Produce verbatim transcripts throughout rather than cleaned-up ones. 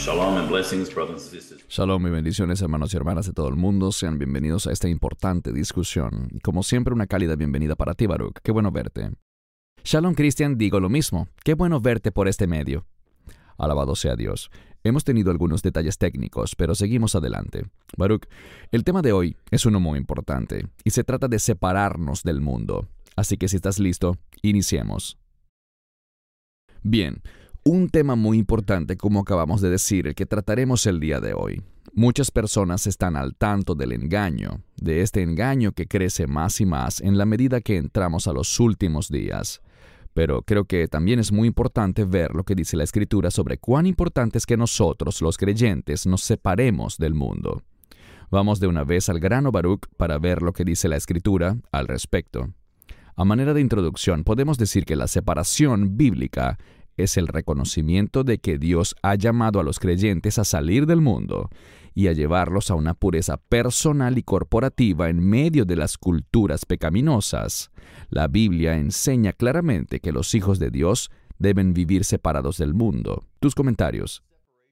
Shalom and blessings, brothers and sisters. Shalom y bendiciones, hermanos y hermanas de todo el mundo. Sean bienvenidos a esta importante discusión. Y como siempre, una cálida bienvenida para ti, Baruch. Qué bueno verte. Shalom, Cristian, digo lo mismo. Qué bueno verte por este medio. Alabado sea Dios. Hemos tenido algunos detalles técnicos, pero seguimos adelante. Baruch, el tema de hoy es uno muy importante, y se trata de separarnos del mundo. Así que si estás listo, iniciemos. Bien. Un tema muy importante, como acabamos de decir, el que trataremos el día de hoy. Muchas personas están al tanto del engaño, de este engaño que crece más y más en la medida que entramos a los últimos días. Pero creo que también es muy importante ver lo que dice la Escritura sobre cuán importante es que nosotros, los creyentes, nos separemos del mundo. Vamos de una vez al grano, Baruch, para ver lo que dice la Escritura al respecto. A manera de introducción, podemos decir que la separación bíblica es el reconocimiento de que Dios ha llamado a los creyentes a salir del mundo y a llevarlos a una pureza personal y corporativa en medio de las culturas pecaminosas. La Biblia enseña claramente que los hijos de Dios deben vivir separados del mundo. Tus comentarios.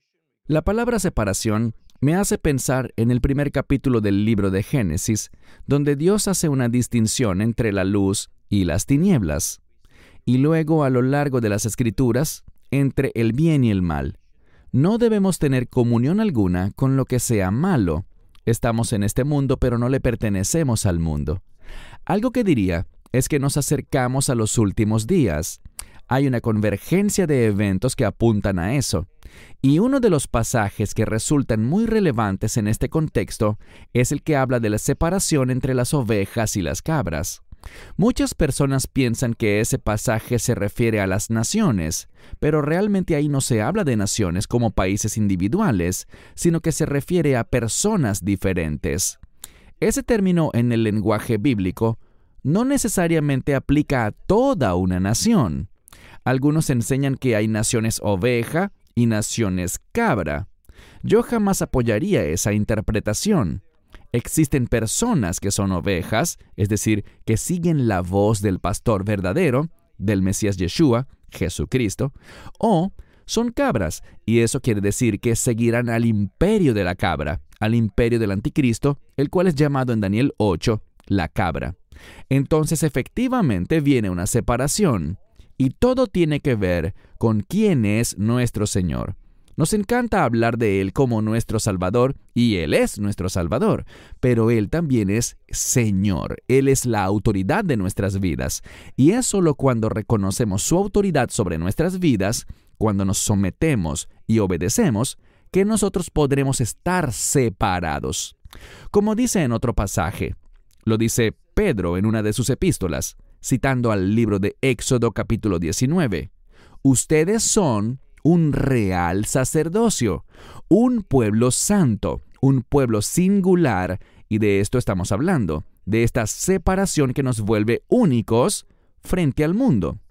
La palabra separación me hace pensar en el primer capítulo del libro de Génesis, donde Dios hace una distinción entre la luz y las tinieblas. Y luego a lo largo de las Escrituras, entre el bien y el mal. No debemos tener comunión alguna con lo que sea malo. Estamos en este mundo, pero no le pertenecemos al mundo. Algo que diría es que nos acercamos a los últimos días. Hay una convergencia de eventos que apuntan a eso. Y uno de los pasajes que resultan muy relevantes en este contexto es el que habla de la separación entre las ovejas y las cabras. Muchas personas piensan que ese pasaje se refiere a las naciones, pero realmente ahí no se habla de naciones como países individuales, sino que se refiere a personas diferentes. Ese término en el lenguaje bíblico no necesariamente aplica a toda una nación. Algunos enseñan que hay naciones oveja y naciones cabra. Yo jamás apoyaría esa interpretación. Existen personas que son ovejas, es decir, que siguen la voz del pastor verdadero, del Mesías Yeshua, Jesucristo, o son cabras, y eso quiere decir que seguirán al imperio de la cabra, al imperio del anticristo, el cual es llamado en Daniel ocho, la cabra. Entonces, efectivamente, viene una separación, y todo tiene que ver con quién es nuestro Señor. Nos encanta hablar de Él como nuestro Salvador, y Él es nuestro Salvador, pero Él también es Señor. Él es la autoridad de nuestras vidas, y es solo cuando reconocemos su autoridad sobre nuestras vidas, cuando nos sometemos y obedecemos, que nosotros podremos estar separados. Como dice en otro pasaje, lo dice Pedro en una de sus epístolas, citando al libro de Éxodo capítulo diecinueve. Ustedes son un real sacerdocio, un pueblo santo, un pueblo singular, y de esto estamos hablando, de esta separación que nos vuelve únicos frente al mundo.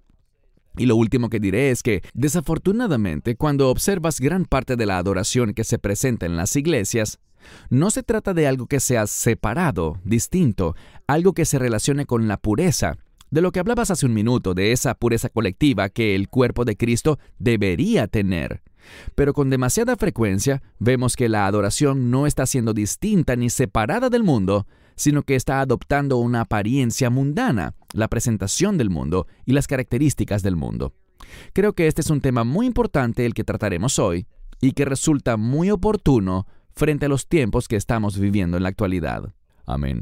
Y lo último que diré es que, desafortunadamente, cuando observas gran parte de la adoración que se presenta en las iglesias, no se trata de algo que sea separado, distinto, algo que se relacione con la pureza, de lo que hablabas hace un minuto, de esa pureza colectiva que el cuerpo de Cristo debería tener. Pero con demasiada frecuencia vemos que la adoración no está siendo distinta ni separada del mundo, sino que está adoptando una apariencia mundana, la presentación del mundo y las características del mundo. Creo que este es un tema muy importante el que trataremos hoy y que resulta muy oportuno frente a los tiempos que estamos viviendo en la actualidad. Amén.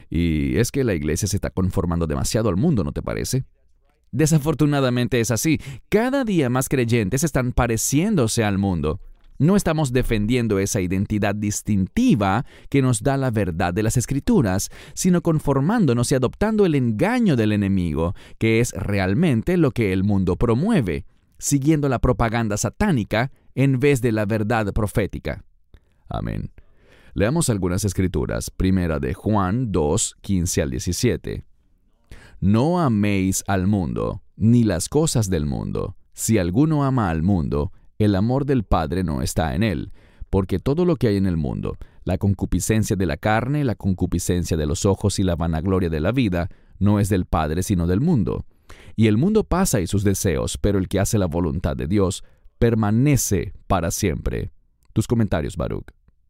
Y es que la iglesia se está conformando demasiado al mundo, ¿no te parece? Desafortunadamente es así. Cada día más creyentes están pareciéndose al mundo. No estamos defendiendo esa identidad distintiva que nos da la verdad de las Escrituras, sino conformándonos y adoptando el engaño del enemigo, que es realmente lo que el mundo promueve, siguiendo la propaganda satánica en vez de la verdad profética. Amén. Leamos algunas escrituras. Primera de Juan dos, quince al diecisiete. No améis al mundo, ni las cosas del mundo. Si alguno ama al mundo, el amor del Padre no está en él, porque todo lo que hay en el mundo, la concupiscencia de la carne, la concupiscencia de los ojos y la vanagloria de la vida, no es del Padre sino del mundo. Y el mundo pasa y sus deseos, pero el que hace la voluntad de Dios permanece para siempre. Tus comentarios, Baruch.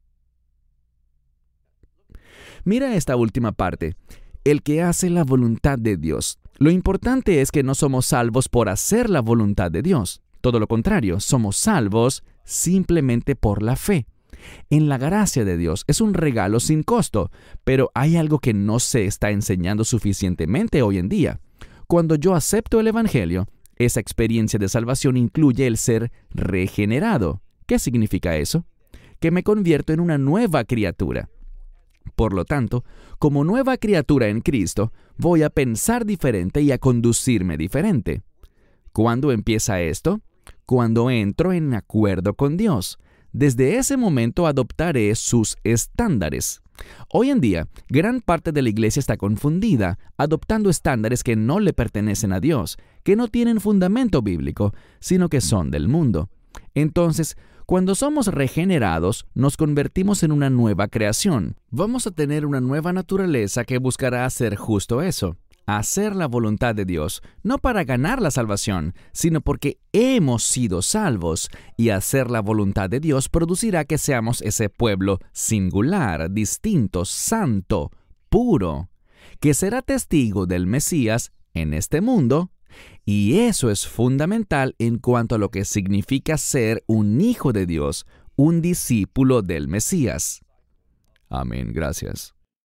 Mira esta última parte. El que hace la voluntad de Dios. Lo importante es que no somos salvos por hacer la voluntad de Dios. Todo lo contrario, somos salvos simplemente por la fe. En la gracia de Dios es un regalo sin costo, pero hay algo que no se está enseñando suficientemente hoy en día. Cuando yo acepto el Evangelio, esa experiencia de salvación incluye el ser regenerado. ¿Qué significa eso? Que me convierto en una nueva criatura. Por lo tanto, como nueva criatura en Cristo, voy a pensar diferente y a conducirme diferente. ¿Cuándo empieza esto? Cuando entro en acuerdo con Dios. Desde ese momento adoptaré sus estándares. Hoy en día, gran parte de la iglesia está confundida, adoptando estándares que no le pertenecen a Dios, que no tienen fundamento bíblico, sino que son del mundo. Entonces, cuando somos regenerados, nos convertimos en una nueva creación. Vamos a tener una nueva naturaleza que buscará hacer justo eso. Hacer la voluntad de Dios, no para ganar la salvación, sino porque hemos sido salvos, y hacer la voluntad de Dios producirá que seamos ese pueblo singular, distinto, santo, puro, que será testigo del Mesías en este mundo, y eso es fundamental en cuanto a lo que significa ser un hijo de Dios, un discípulo del Mesías. Amén, gracias.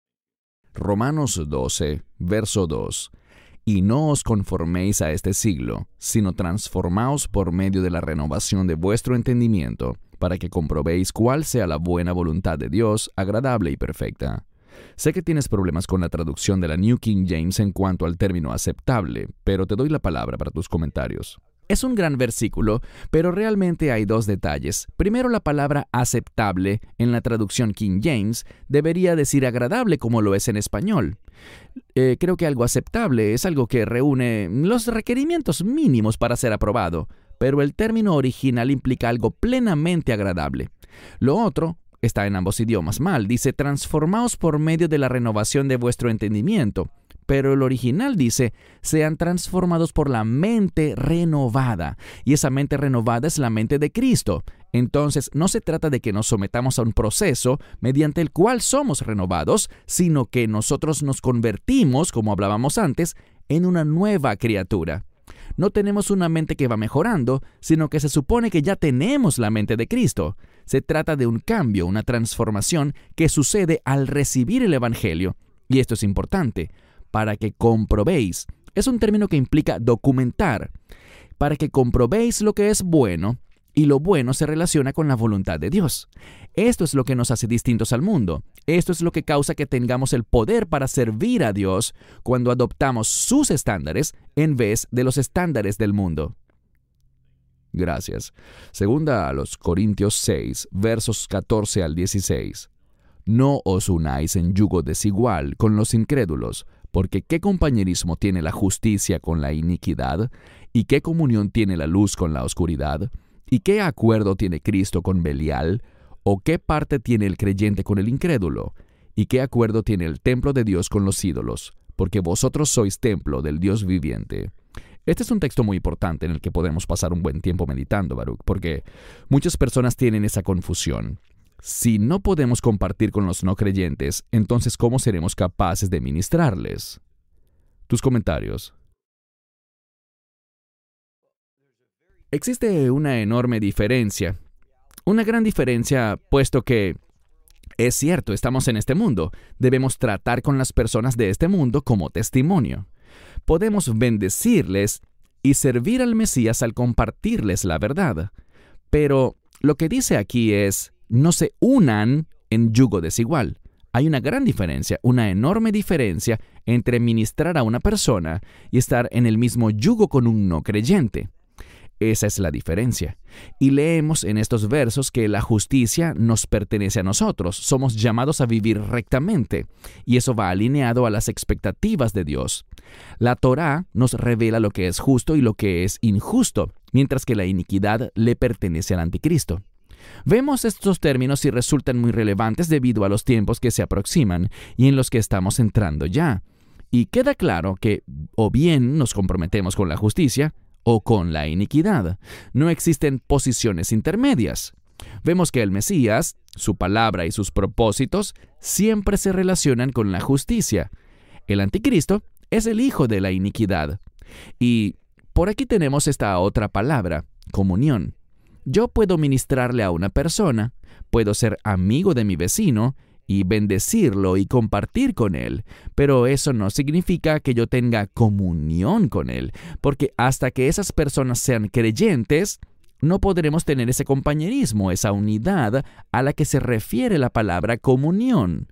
Romanos doce, verso dos. Y no os conforméis a este siglo, sino transformaos por medio de la renovación de vuestro entendimiento, para que comprobéis cuál sea la buena voluntad de Dios, agradable y perfecta. Sé que tienes problemas con la traducción de la New King James en cuanto al término aceptable, pero te doy la palabra para tus comentarios. Es un gran versículo, pero realmente hay dos detalles. Primero, la palabra aceptable en la traducción King James debería decir agradable como lo es en español. Eh, creo que algo aceptable es algo que reúne los requerimientos mínimos para ser aprobado, pero el término original implica algo plenamente agradable. Lo otro está en ambos idiomas mal. Dice, transformaos por medio de la renovación de vuestro entendimiento. Pero el original dice, sean transformados por la mente renovada. Y esa mente renovada es la mente de Cristo. Entonces, no se trata de que nos sometamos a un proceso mediante el cual somos renovados, sino que nosotros nos convertimos, como hablábamos antes, en una nueva criatura. No tenemos una mente que va mejorando, sino que se supone que ya tenemos la mente de Cristo. Se trata de un cambio, una transformación que sucede al recibir el Evangelio. Y esto es importante. Para que comprobéis. Es un término que implica documentar. Para que comprobéis lo que es bueno, y lo bueno se relaciona con la voluntad de Dios. Esto es lo que nos hace distintos al mundo. Esto es lo que causa que tengamos el poder para servir a Dios cuando adoptamos sus estándares en vez de los estándares del mundo. Gracias. Segunda a los Corintios seis, versos catorce al dieciséis. No os unáis en yugo desigual con los incrédulos, porque ¿qué compañerismo tiene la justicia con la iniquidad? ¿Y qué comunión tiene la luz con la oscuridad? ¿Y qué acuerdo tiene Cristo con Belial? ¿O qué parte tiene el creyente con el incrédulo? ¿Y qué acuerdo tiene el templo de Dios con los ídolos? Porque vosotros sois templo del Dios viviente. Este es un texto muy importante en el que podemos pasar un buen tiempo meditando, Baruch, porque muchas personas tienen esa confusión. Si no podemos compartir con los no creyentes, entonces ¿cómo seremos capaces de ministrarles? Tus comentarios. Existe una enorme diferencia, una gran diferencia, puesto que es cierto, estamos en este mundo, debemos tratar con las personas de este mundo como testimonio. Podemos bendecirles y servir al Mesías al compartirles la verdad, pero lo que dice aquí es, no se unan en yugo desigual. Hay una gran diferencia, una enorme diferencia entre ministrar a una persona y estar en el mismo yugo con un no creyente. Esa es la diferencia. Y leemos en estos versos que la justicia nos pertenece a nosotros. Somos llamados a vivir rectamente. Y eso va alineado a las expectativas de Dios. La Torá nos revela lo que es justo y lo que es injusto, mientras que la iniquidad le pertenece al anticristo. Vemos estos términos y resultan muy relevantes debido a los tiempos que se aproximan y en los que estamos entrando ya. Y queda claro que o bien nos comprometemos con la justicia o con la iniquidad. No existen posiciones intermedias. Vemos que el Mesías, su palabra y sus propósitos siempre se relacionan con la justicia. El anticristo es el hijo de la iniquidad. Y por aquí tenemos esta otra palabra, comunión. Yo puedo ministrarle a una persona, puedo ser amigo de mi vecino y bendecirlo y compartir con él, pero eso no significa que yo tenga comunión con él, porque hasta que esas personas sean creyentes, no podremos tener ese compañerismo, esa unidad a la que se refiere la palabra comunión.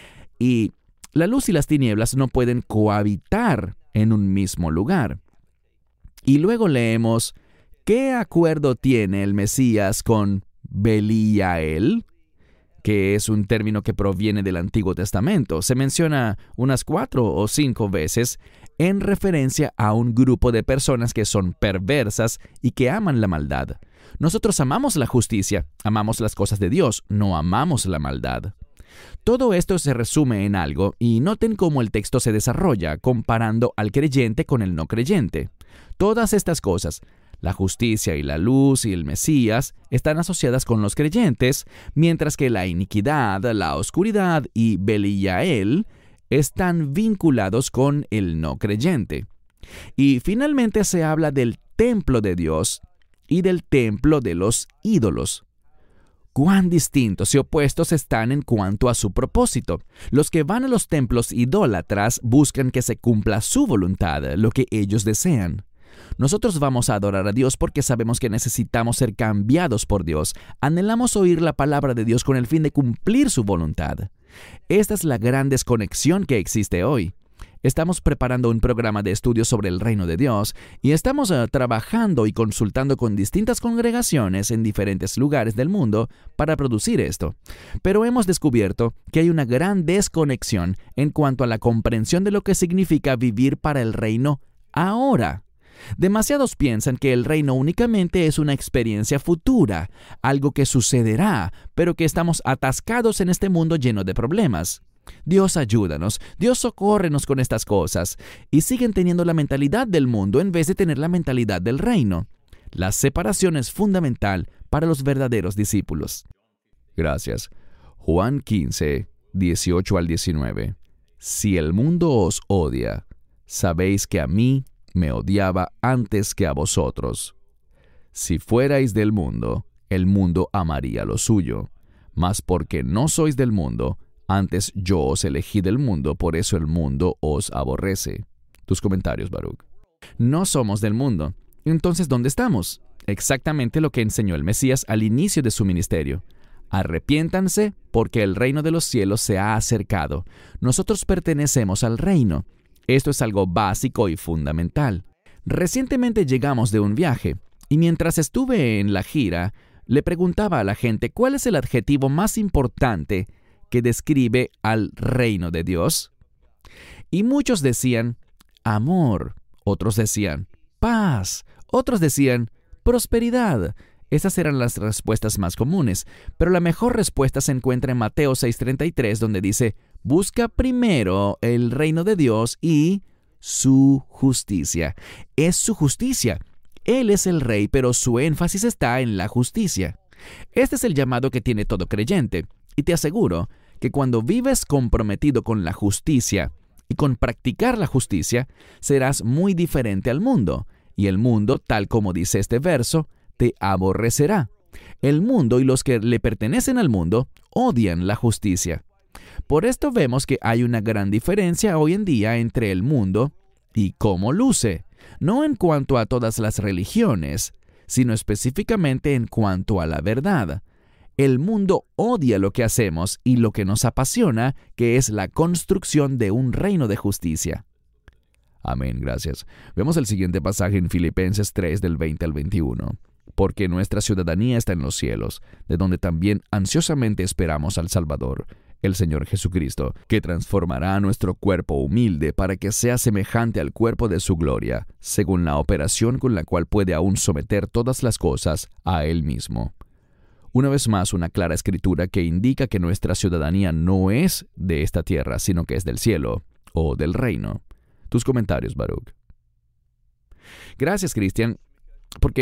Y la luz y las tinieblas no pueden cohabitar en un mismo lugar. Y luego leemos, ¿qué acuerdo tiene el Mesías con Belial? Que es un término que proviene del Antiguo Testamento. Se menciona unas cuatro o cinco veces en referencia a un grupo de personas que son perversas y que aman la maldad. Nosotros amamos la justicia, amamos las cosas de Dios, no amamos la maldad. Todo esto se resume en algo y noten cómo el texto se desarrolla comparando al creyente con el no creyente. Todas estas cosas, la justicia y la luz y el Mesías, están asociadas con los creyentes, mientras que la iniquidad, la oscuridad y Belial están vinculados con el no creyente. Y finalmente se habla del templo de Dios y del templo de los ídolos. Cuán distintos y opuestos están en cuanto a su propósito. Los que van a los templos idólatras buscan que se cumpla su voluntad, lo que ellos desean. Nosotros vamos a adorar a Dios porque sabemos que necesitamos ser cambiados por Dios. Anhelamos oír la palabra de Dios con el fin de cumplir su voluntad. Esta es la gran desconexión que existe hoy. Estamos preparando un programa de estudio sobre el reino de Dios y estamos uh, trabajando y consultando con distintas congregaciones en diferentes lugares del mundo para producir esto. Pero hemos descubierto que hay una gran desconexión en cuanto a la comprensión de lo que significa vivir para el reino ahora. Demasiados piensan que el reino únicamente es una experiencia futura, algo que sucederá, pero que estamos atascados en este mundo lleno de problemas. Dios ayúdanos, Dios socórrenos con estas cosas, y siguen teniendo la mentalidad del mundo en vez de tener la mentalidad del reino. La separación es fundamental para los verdaderos discípulos. Gracias. Juan quince, dieciocho al diecinueve. Si el mundo os odia, sabéis que a mí me odiaba antes que a vosotros. Si fuerais del mundo, el mundo amaría lo suyo, mas porque no sois del mundo, antes yo os elegí del mundo, por eso el mundo os aborrece. Tus comentarios, Baruch. No somos del mundo. Entonces, ¿dónde estamos? Exactamente lo que enseñó el Mesías al inicio de su ministerio. Arrepiéntanse porque el reino de los cielos se ha acercado. Nosotros pertenecemos al reino. Esto es algo básico y fundamental. Recientemente llegamos de un viaje, y mientras estuve en la gira, le preguntaba a la gente cuál es el adjetivo más importante que describe al reino de Dios. Y muchos decían, amor. Otros decían, paz. Otros decían, prosperidad. Esas eran las respuestas más comunes, pero la mejor respuesta se encuentra en Mateo seis treinta y tres, donde dice, busca primero el reino de Dios y su justicia. Es su justicia. Él es el rey, pero su énfasis está en la justicia. Este es el llamado que tiene todo creyente, y te aseguro que cuando vives comprometido con la justicia y con practicar la justicia, serás muy diferente al mundo, y el mundo, tal como dice este verso, te aborrecerá. El mundo y los que le pertenecen al mundo odian la justicia. Por esto vemos que hay una gran diferencia hoy en día entre el mundo y cómo luce, no en cuanto a todas las religiones, sino específicamente en cuanto a la verdad. El mundo odia lo que hacemos y lo que nos apasiona, que es la construcción de un reino de justicia. Amén, gracias. Vemos el siguiente pasaje en Filipenses tres, del veinte al veintiuno. Porque nuestra ciudadanía está en los cielos, de donde también ansiosamente esperamos al Salvador, el Señor Jesucristo, que transformará nuestro cuerpo humilde para que sea semejante al cuerpo de su gloria, según la operación con la cual puede aún someter todas las cosas a Él mismo. Una vez más, una clara escritura que indica que nuestra ciudadanía no es de esta tierra, sino que es del cielo, o del reino. Tus comentarios, Baruch. Gracias, Cristian, porque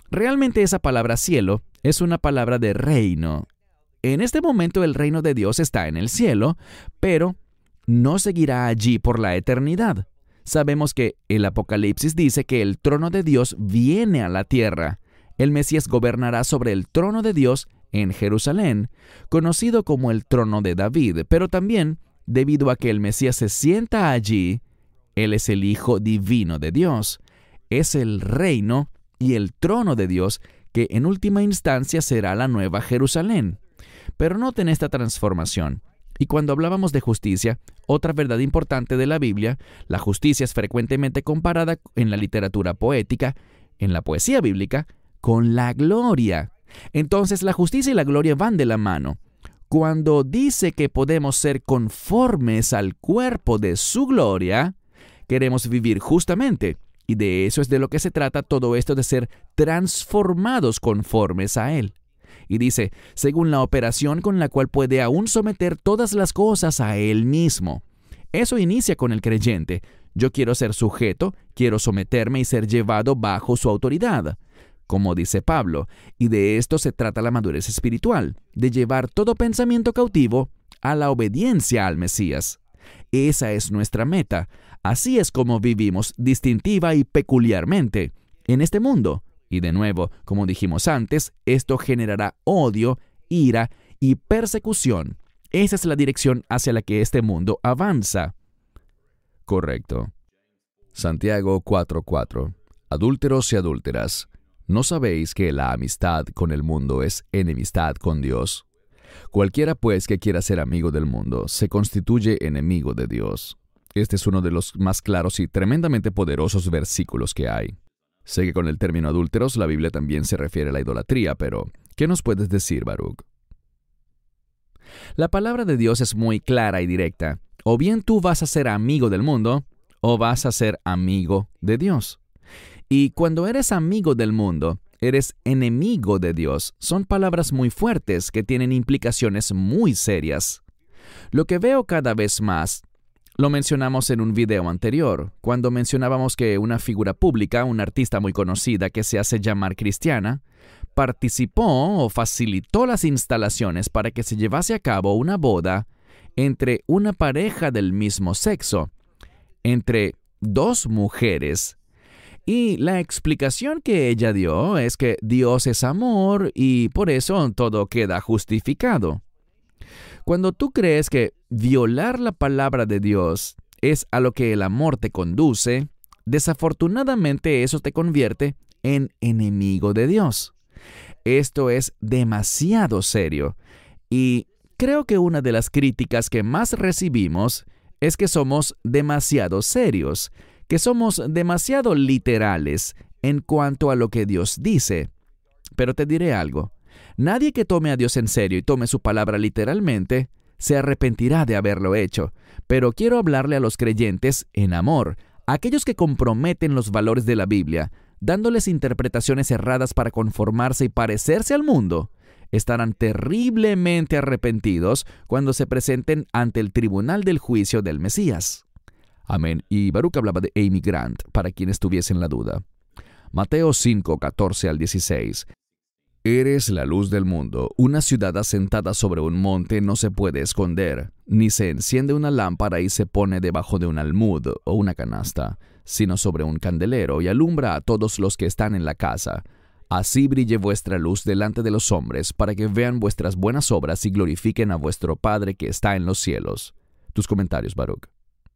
Realmente esa palabra cielo es una palabra de reino. En este momento el reino de Dios está en el cielo, pero no seguirá allí por la eternidad. Sabemos que el Apocalipsis dice que el trono de Dios viene a la tierra. El Mesías gobernará sobre el trono de Dios en Jerusalén, conocido como el trono de David, pero también, debido a que el Mesías se sienta allí, Él es el Hijo divino de Dios. Es el reino y el trono de Dios que en última instancia será la nueva Jerusalén. Pero noten esta transformación. Y cuando hablábamos de justicia, otra verdad importante de la Biblia, la justicia es frecuentemente comparada en la literatura poética, en la poesía bíblica, con la gloria. Entonces la justicia y la gloria van de la mano. Cuando dice que podemos ser conformes al cuerpo de su gloria, queremos vivir justamente. Y de eso es de lo que se trata todo esto de ser transformados conformes a Él. Y dice, según la operación con la cual puede aún someter todas las cosas a Él mismo. Eso inicia con el creyente. Yo quiero ser sujeto, quiero someterme y ser llevado bajo su autoridad. Como dice Pablo, y de esto se trata la madurez espiritual, de llevar todo pensamiento cautivo a la obediencia al Mesías. Esa es nuestra meta. Así es como vivimos distintiva y peculiarmente en este mundo. Y de nuevo, como dijimos antes, esto generará odio, ira y persecución. Esa es la dirección hacia la que este mundo avanza. Correcto. Santiago cuatro cuatro. Adúlteros y adúlteras, ¿no sabéis que la amistad con el mundo es enemistad con Dios? Cualquiera pues que quiera ser amigo del mundo se constituye enemigo de Dios. Este es uno de los más claros y tremendamente poderosos versículos que hay. Sé que con el término adúlteros la Biblia también se refiere a la idolatría, pero ¿qué nos puedes decir, Baruch? La palabra de Dios es muy clara y directa. O bien tú vas a ser amigo del mundo, o vas a ser amigo de Dios. Y cuando eres amigo del mundo, eres enemigo de Dios. Son palabras muy fuertes que tienen implicaciones muy serias. Lo que veo cada vez más, lo mencionamos en un video anterior, cuando mencionábamos que una figura pública, una artista muy conocida que se hace llamar cristiana, participó o facilitó las instalaciones para que se llevase a cabo una boda entre una pareja del mismo sexo, entre dos mujeres. Y la explicación que ella dio es que Dios es amor y por eso todo queda justificado. Cuando tú crees que violar la palabra de Dios es a lo que el amor te conduce, desafortunadamente eso te convierte en enemigo de Dios. Esto es demasiado serio y creo que una de las críticas que más recibimos es que somos demasiado serios, que somos demasiado literales en cuanto a lo que Dios dice. Pero te diré algo. Nadie que tome a Dios en serio y tome su palabra literalmente se arrepentirá de haberlo hecho. Pero quiero hablarle a los creyentes en amor, a aquellos que comprometen los valores de la Biblia, dándoles interpretaciones erradas para conformarse y parecerse al mundo. Estarán terriblemente arrepentidos cuando se presenten ante el tribunal del juicio del Mesías. Amén. Y Baruch hablaba de Amy Grant, para quienes tuviesen la duda. Mateo cinco, catorce al dieciséis. Eres la luz del mundo. Una ciudad asentada sobre un monte no se puede esconder, ni se enciende una lámpara y se pone debajo de un almud o una canasta, sino sobre un candelero y alumbra a todos los que están en la casa. Así brille vuestra luz delante de los hombres, para que vean vuestras buenas obras y glorifiquen a vuestro Padre que está en los cielos. Tus comentarios, Baruch.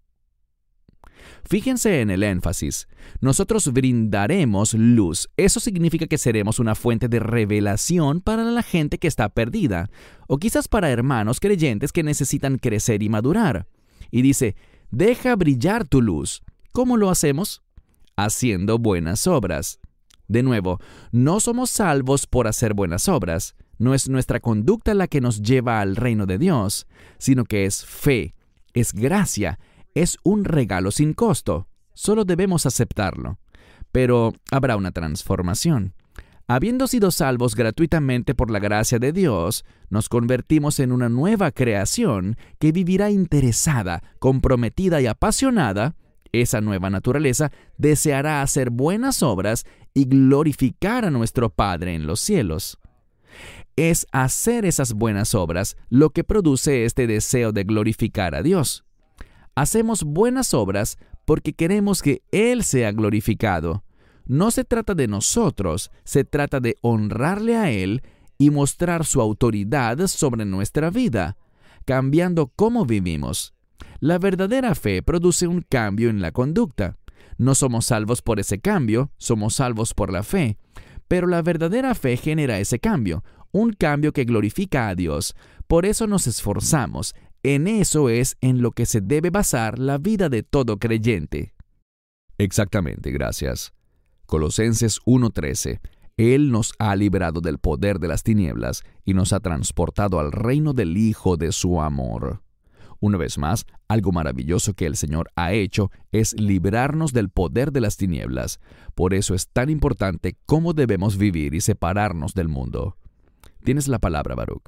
Fíjense en el énfasis. Nosotros brindaremos luz. Eso significa que seremos una fuente de revelación para la gente que está perdida, o quizás para hermanos creyentes que necesitan crecer y madurar. Y dice, deja brillar tu luz. ¿Cómo lo hacemos? Haciendo buenas obras. De nuevo, no somos salvos por hacer buenas obras. No es nuestra conducta la que nos lleva al reino de Dios, sino que es fe, es gracia, es un regalo sin costo. Solo debemos aceptarlo. Pero habrá una transformación. Habiendo sido salvos gratuitamente por la gracia de Dios, nos convertimos en una nueva creación que vivirá interesada, comprometida y apasionada Esa nueva naturaleza deseará hacer buenas obras y glorificar a nuestro Padre en los cielos. Es hacer esas buenas obras lo que produce este deseo de glorificar a Dios. Hacemos buenas obras porque queremos que Él sea glorificado. No se trata de nosotros, se trata de honrarle a Él y mostrar su autoridad sobre nuestra vida, cambiando cómo vivimos. La verdadera fe produce un cambio en la conducta. No somos salvos por ese cambio, somos salvos por la fe. Pero la verdadera fe genera ese cambio, un cambio que glorifica a Dios. Por eso nos esforzamos. En eso es en lo que se debe basar la vida de todo creyente. Exactamente, gracias. Colosenses uno trece. Él nos ha librado del poder de las tinieblas y nos ha transportado al reino del Hijo de su amor. Una vez más, algo maravilloso que el Señor ha hecho es librarnos del poder de las tinieblas. Por eso es tan importante cómo debemos vivir y separarnos del mundo. Tienes la palabra, Baruch.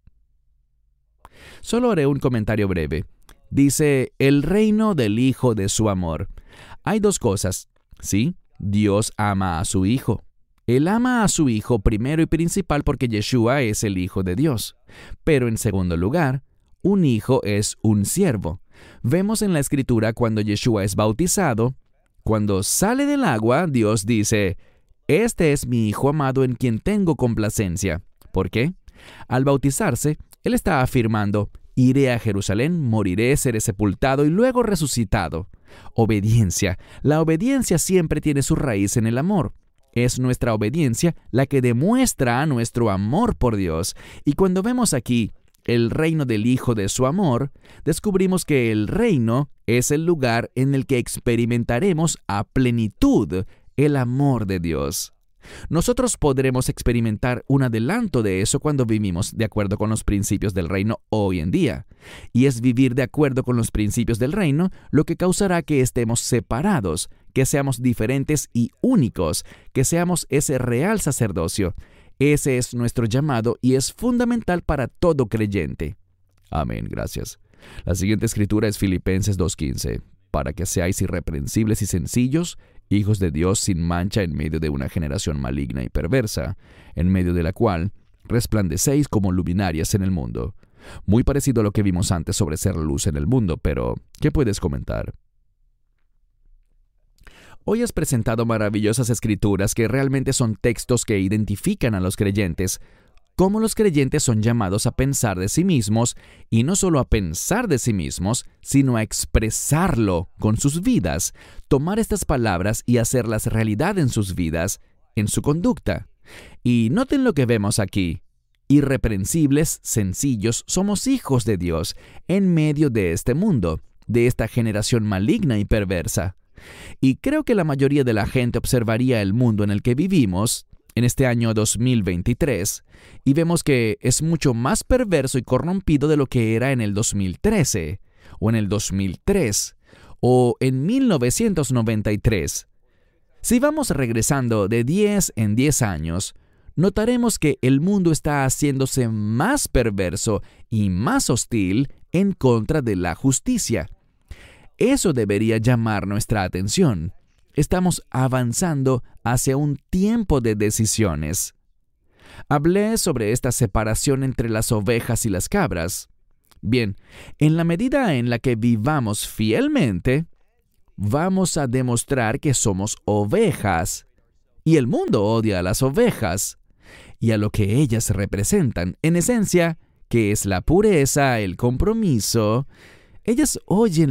Solo haré un comentario breve. Dice, el reino del Hijo de su amor. Hay dos cosas. Sí, Dios ama a su Hijo. Él ama a su Hijo primero y principal porque Yeshua es el Hijo de Dios. Pero en segundo lugar, un hijo es un siervo. Vemos en la Escritura cuando Yeshua es bautizado, cuando sale del agua, Dios dice, «Este es mi Hijo amado en quien tengo complacencia». ¿Por qué? Al bautizarse, Él está afirmando, «Iré a Jerusalén, moriré, seré sepultado y luego resucitado». Obediencia. La obediencia siempre tiene su raíz en el amor. Es nuestra obediencia la que demuestra nuestro amor por Dios. Y cuando vemos aquí el reino del Hijo de su amor, descubrimos que el reino es el lugar en el que experimentaremos a plenitud el amor de Dios. Nosotros podremos experimentar un adelanto de eso cuando vivimos de acuerdo con los principios del reino hoy en día. Y es vivir de acuerdo con los principios del reino lo que causará que estemos separados, que seamos diferentes y únicos, que seamos ese real sacerdocio. Ese es nuestro llamado y es fundamental para todo creyente. Amén, gracias. La siguiente escritura es Filipenses dos quince. Para que seáis irreprensibles y sencillos, hijos de Dios sin mancha en medio de una generación maligna y perversa, en medio de la cual resplandecéis como luminarias en el mundo. Muy parecido a lo que vimos antes sobre ser luz en el mundo, pero ¿qué puedes comentar? Hoy has presentado maravillosas escrituras que realmente son textos que identifican a los creyentes, cómo los creyentes son llamados a pensar de sí mismos, y no solo a pensar de sí mismos, sino a expresarlo con sus vidas, tomar estas palabras y hacerlas realidad en sus vidas, en su conducta. Y noten lo que vemos aquí. Irreprensibles, sencillos, somos hijos de Dios en medio de este mundo, de esta generación maligna y perversa. Y creo que la mayoría de la gente observaría el mundo en el que vivimos en este año dos mil veintitrés y vemos que es mucho más perverso y corrompido de lo que era en el dos mil trece, o en el dos mil tres, o en mil novecientos noventa y tres. Si vamos regresando de diez en diez años, notaremos que el mundo está haciéndose más perverso y más hostil en contra de la justicia. Eso debería llamar nuestra atención. Estamos avanzando hacia un tiempo de decisiones. Hablé sobre esta separación entre las ovejas y las cabras. Bien, en la medida en la que vivamos fielmente, vamos a demostrar que somos ovejas. Y el mundo odia a las ovejas y a lo que ellas representan. En esencia, que es la pureza, el compromiso. Ellas oyen